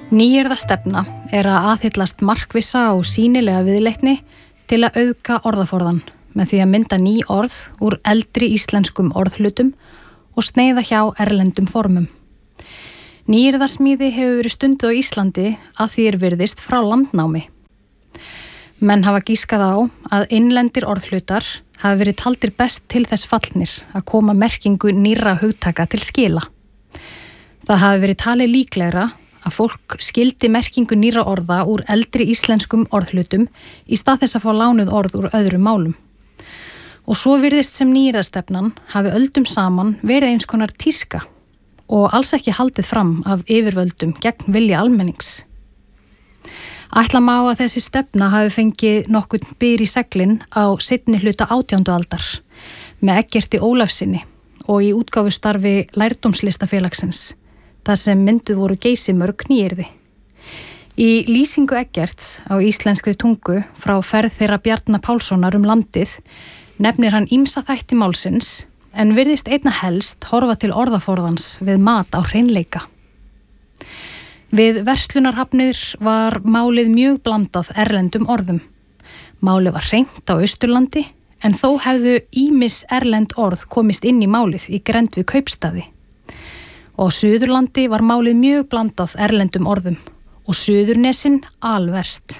Nýyrðastefna að aðhyllast markvissa og sýnilega viðleitni til að auðga orðaforðan með því að mynda ný orð úr eldri íslenskum orðhlutum og sneiða hjá erlendum formum. Nýyrðasmíði hefur verið stunduð á Íslandi að því virðist frá landnámi. Menn hafa gískað á að innlendir orðhlutar hafi verið taldir best til þess fallnir að koma merkingu nýrra hugtaka til skila. Það hafi verið talið líklegra að fólk skildi merkingu nýrra orða úr eldri íslenskum orðhlutum í stað þess að fá lánuð orð úr öðrum málum. Og svo virðist sem nýyrðastefnan hafi öldum saman verið eins konar tíska og alls ekki haldið fram af yfirvöldum gegn vilja almennings. Ætla má að þessi stefna hafi fengið nokkurn byr í seglin á seinni hluta 18. aldar með Eggerti Ólafssyni og í útgáfustarfi Lærdómslistafélagsins, þar sem mynduð voru geysimörg nýyrði. Í lýsingu Eggerts á íslenskri tungu frá ferð þeirra Bjarna Pálssonar landið nefnir hann ýmsa þætti málsins en virðist einna helst horfa til orðaforðans við mat á hreinleika. Við verslunarhafnir var málið mjög blandað erlendum orðum. Málið var hreint á Austurlandi en þó hefðu ýmis erlend orð komist inn í málið í grennd við kaupstaði. Og á Suðurlandi var málið mjög blandað erlendum orðum og Suðurnesin alverst.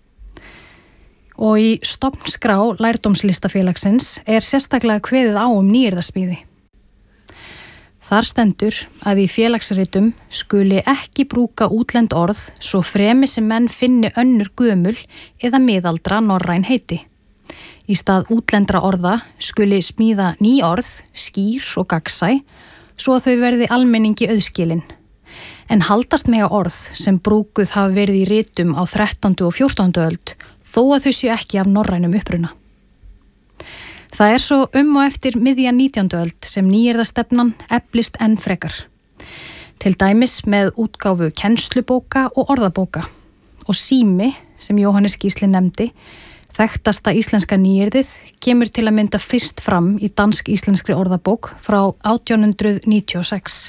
Og í stofnskrá Lærdómslistafélagsins sérstaklega kveðið á nýyrðasmíði. Þar stendur að í félagsritum skuli ekki brúka útlend orð svo fremi sem menn finni önnur gömul eða miðaldra norræn heiti. Í stað útlendra orða skuli smíða ný orð, skýr og gagnsæ, svo að þau verði almenningi auðskilin. En haldast mega orð sem brúkuð hafa verið í ritum á 13. og 14. öld, þó að þau séu ekki af norrænum uppruna. Það svo og eftir miðja 19. öld sem nýyrðastefnan eflist enn frekar. Til dæmis með útgáfu kennslubóka og orðabóka. Og sími, sem Jóhannes Gísli nefndi, þekktasta íslenska nýyrðið, kemur til að mynda fyrst fram í dansk-íslenskri orðabók frá 1896.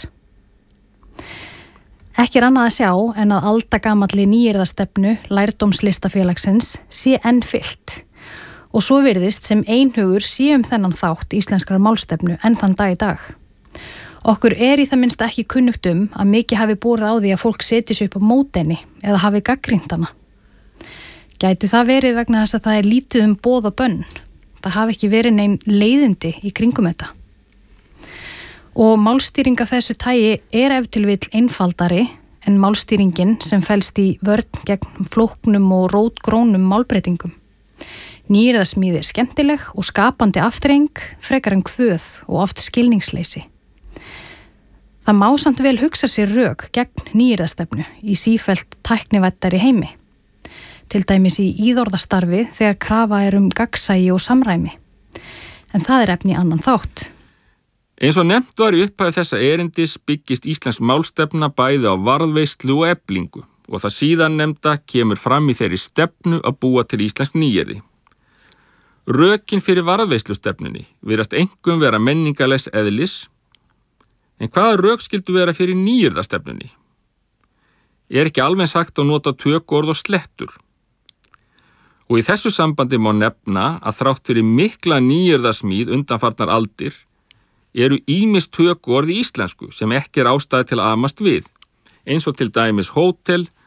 Ekki annað að sjá en að aldagamalli nýyrðastefnu Lærdómslistafélagsins sé enn fyllt. Og svo virðist sem einhugur sé þennan þátt íslenskrar málstefnu enn þann dag í dag. Okkur í það minnst ekki kunnugt að mikið hafi borið á því að fólk setji sig upp á móti henni eða hafi gagnrýnt hana. Gæti það verið vegna þess að það lítið boð og bönn. Það hafi ekki verið nein leiðindi í kringum þetta. Og málstýring af þessu tagi ef til vill einfaldari en málstýringin sem felst í vörn gegn flóknum og rótgrónum málbreytingum. Nýyrðasmíði skemmtileg og skapandi afþreying frekar en kvöð og oft skilningsleysi. Það má samt vel hugsa sér rök gegn nýyrðastefnu í sífellt tæknivæddari heimi. Til dæmis í íðorðastarfi þegar krafa gagnsæi og samræmi. En það efni í annan þátt. Eins og nefnt var í upphæðu þessa erindis byggist íslensk málstefna bæði á varðveislu og eflingu og það síðan nefnda kemur fram í þeirri stefnu að búa til íslensk nýyrði. Rökin fyrir varðveislustefnunni virðast einkum vera menningalegs eðlis, en hvaða rök skyldu vera fyrir nýyrðastefnunni? Ekki alveg sagt að nota tökuorð og slettur. Og í þessu sambandi má nefna að þrátt fyrir mikla nýyrðasmíð undanfarnar aldir ýmis tökuorð í íslensku sem ekki ástæða til að amast við, eins og til dæmis hótel,